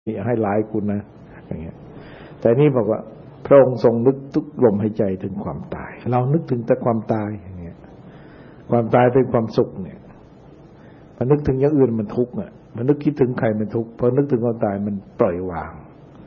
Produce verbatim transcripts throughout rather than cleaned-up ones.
ให้ร้ายคุณนะอย่างเงี้ยแต่นี่บอกว่าพระองค์ทรงนึกทุกลมหายใจถึงความตายเรานึกถึงแต่ความตายอย่างเงี้ยความตายเป็นความสุขเนี่ยพอนึกถึงอย่างอื่นมันทุกข์อ่ะมันนึกคิดถึงใครมันทุกข์พอนึกถึงความตายมันปล่อยวาง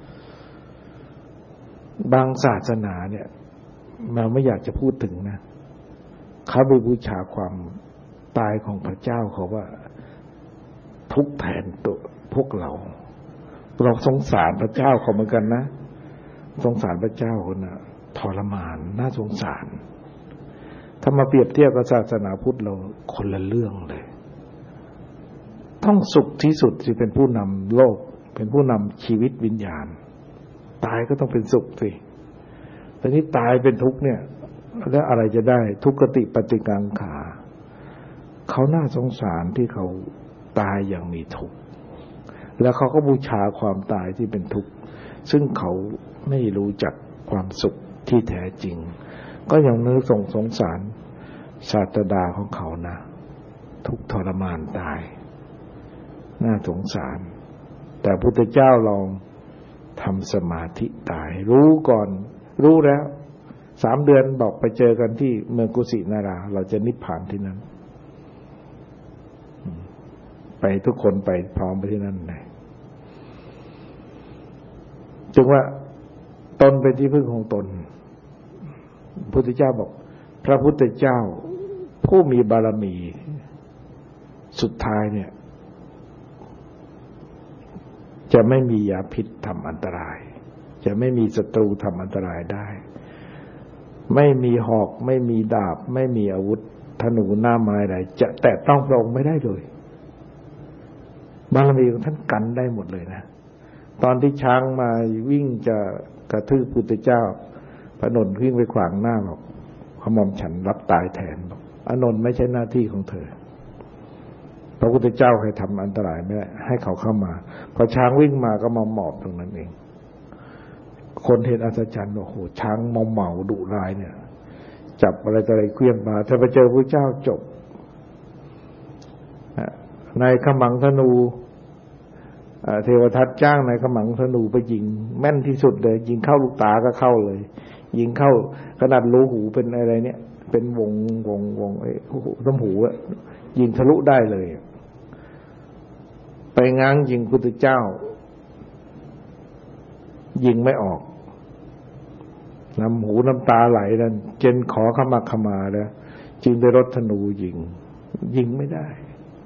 บางศาสนาเนี่ยเราไม่อยากจะพูดถึงนะเขาไปบูชาความตายของพระเจ้าเขาว่าทุกข์แทนตัวพวกเราเราสงสารพระเจ้าเขาเหมือนกันนะสงสารพระเจ้าคนน่ะทรมานน่าสงสารถ้ามาเปรียบเทียบกับศาสนาพุทธเราคนละเรื่องเลยต้องสุขที่สุดที่เป็นผู้นำโลกเป็นผู้นำชีวิตวิญญาณตายก็ต้องเป็นสุขสิแต่นี้ตายเป็นทุกข์เนี่ยแล้วอะไรจะได้ทุกขติปฏิกังขาเขาน่าสงสารที่เขาตายอย่างมีทุกข์แล้วเขาก็บูชาความตายที่เป็นทุกข์ซึ่งเขาไม่รู้จักความสุขที่แท้จริงก็ยังนึกสงสงสารศาสดาของเขานะทุกทรมานตายน่าสงสารแต่พุทธเจ้าลองทำสมาธิตายรู้ก่อนรู้แล้วสามเดือนบอกไปเจอกันที่เมืองกุสินาราเราจะนิพพานที่นั้นไปทุกคนไปพร้อมไปที่นั่นเลยจึงว่าตนเป็นที่พึ่งของตนพุทธเจ้าบอกพระพุทธเจ้าผู้มีบารมีสุดท้ายเนี่ยจะไม่มียาพิษทำอันตรายจะไม่มีศัตรูทำอันตรายได้ไม่มีหอกไม่มีดาบไม่มีอาวุธธนูหน้าไม้ใดจะแตะต้องพระองค์ไม่ได้เลยบารมีของท่านกันได้หมดเลยนะตอนที่ช้างมาวิ่งจะกระทืบพุทธเจ้าพระนนท์วิ่งไปขวางหน้าบอกขมอมฉันรับตายแทนบอกอานนท์ไม่ใช่หน้าที่ของเธอพระพุทธเจ้าให้ทำอันตรายไม่ได้ให้เขาเข้ามาพอช้างวิ่งมาก็มาหมอบตรงนั้นเองคนเห็นอัศจรรย์บอกโอ้โหช้างเมาเมาดุร้ายเนี่ยจับอะไรต่ออะไรเคลื่อนมาถ้าไปเจอพระเจ้าจบในขมังธนูเทวทัตจ้างในขมังธนูไปยิงแม่นที่สุดเลยยิงเข้าลูกตาก็เข้าเลยยิงเข้าขนาดรูหูเป็นอะไรเนี่ยเป็นวงวงวงไอ้ต้มหูอะยิงทะลุได้เลยไปง้างยิงพุทธเจ้ายิงไม่ออกน้ำหูน้ำตาไหลนั่นเจนขอขมาขมาแล้วจึงได้รถธนูยิงยิงไม่ได้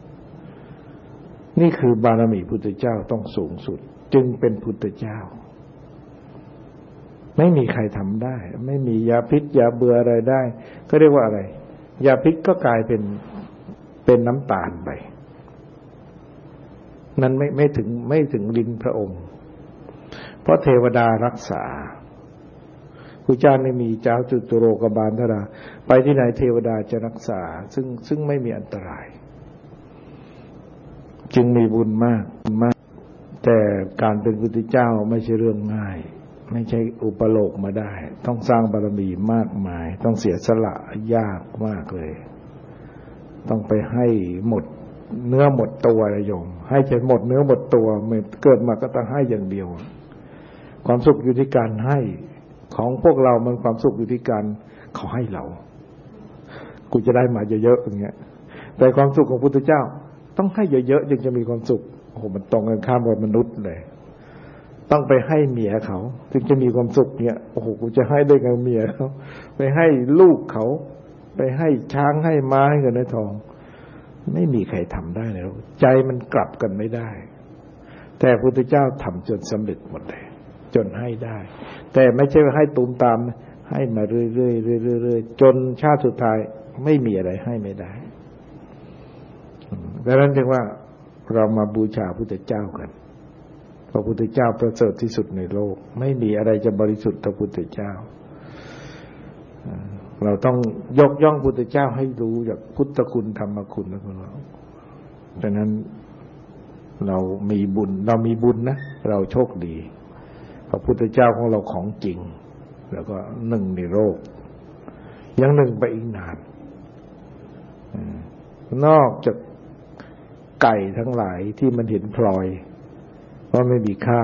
นี่คือบารมีพุทธเจ้าต้องสูงสุดจึงเป็นพุทธเจ้าไม่มีใครทำได้ไม่มียาพิษยาเบื่ออะไรได้ก็เรียกว่าอะไรยาพิษก็กลายเป็นเป็นน้ำตาลไปนั้นไม่ไม่ถึงไม่ถึงลิ้นพระองค์เพราะเทวดารักษาพระเจ้าไม่มีเจ้าจุตุโรกบาลธราไปที่ไหนเทวดาจะรักษาซึ่งซึ่งไม่มีอันตรายจึงมีบุญมากมากแต่การเป็นพุทธเจ้าไม่ใช่เรื่องง่ายไม่ใช่อุปโลกมาได้ต้องสร้างบารมีมากมายต้องเสียสละยากมากเลยต้องไปให้หมดเนื้อหมดตัวเลยโยมให้จนหมดเนื้อหมดตัวเกิดมาก็ต้องให้อย่างเดียวความสุขอยู่ที่การให้ของพวกเรามันความสุขอยู่ที่การเขาให้เรากูจะได้มาเยอะๆอย่างเงี้ยแต่ความสุขของพุทธเจ้าต้องให้เยอะๆจึงจะมีความสุขโอ้โหมันตรงกันข้ามกับมนุษย์เลยต้องไปให้เมียเขาถึงจะมีความสุขเนี่ยโอ้โหกูจะให้ได้กับเมียเขาไปให้ลูกเขาไปให้ช้างให้ม้าให้เงินให้ทองไม่มีใครทำได้เลยใจมันกลับกันไม่ได้แต่พระพุทธเจ้าทำจนสำเร็จหมดเลยจนให้ได้แต่ไม่ใช่ว่าให้ตูมตามให้มาเรื่อยๆเรื่อยๆจนชาติสุดท้ายไม่มีอะไรให้ไม่ได้ดังนั้นจึงว่าเรามาบูชาพระพุทธเจ้ากันพระพุทธเจ้าประเสริฐที่สุดในโลกไม่มีอะไรจะบริสุทธิ์เท่าพระพุทธเจ้าเราต้องยกย่องพระพุทธเจ้าให้รู้จากพุทธคุณธรรมคุณนะคุณเราดังนั้นเรามีบุญเรามีบุญนะเราโชคดีพระพุทธเจ้าของเราของจริงแล้วก็หนึ่งในโลกยังหนึ่งไปอีกนานนอกจากไก่ทั้งหลายที่มันเห็นพลอยว่าไม่มีค่า